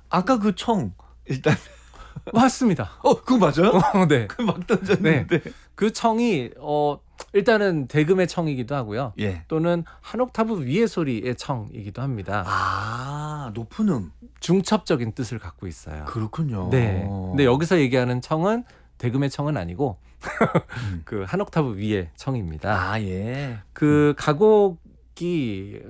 아까 그 청 일단 맞습니다. 그거 맞아요? 네. 그 막 던졌는데. 그 청이 일단은 대금의 청이기도 하고요. 예. 또는 한 옥타브 위의 소리의 청이기도 합니다. 높은 중첩적인 뜻을 갖고 있어요. 그렇군요. 네. 근데 여기서 얘기하는 청은 대금의 청은 아니고 그 한 옥타브 위의 청입니다. 예. 그 가곡이